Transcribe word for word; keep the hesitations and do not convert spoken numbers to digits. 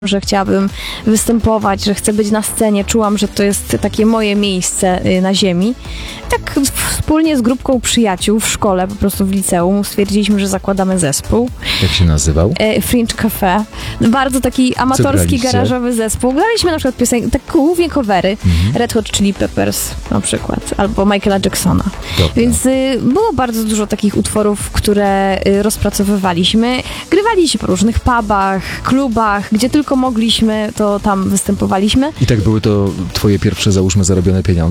że chciałabym występować, że chcę być na scenie. Czułam, że to jest takie moje miejsce na ziemi. Tak wspólnie z grupką przyjaciół w szkole, po prostu w liceum, stwierdziliśmy, że zakładamy zespół. Jak się nazywał? Fringe Cafe. Bardzo taki amatorski, garażowy zespół. Graliśmy na przykład piosenki, tak głównie covery. Mhm. Red Hot Chili Peppers na przykład, albo Michaela Jacksona. Dobra. Więc y, było bardzo dużo takich utworów, które y, rozpracowywaliśmy. Grywaliśmy po różnych pubach, klubach, gdzie tylko mogliśmy, to tam występowaliśmy. I tak były to twoje pierwsze, załóżmy, zarobione pieniądze?